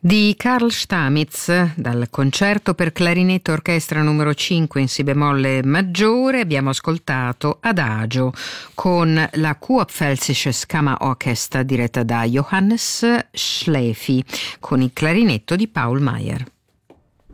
Di Carl Stamitz, dal concerto per clarinetto orchestra numero 5 in si bemolle maggiore, abbiamo ascoltato Adagio con la Kurpfälzisches Kammerorchester diretta da Johannes Schläfi con il clarinetto di Paul Meyer.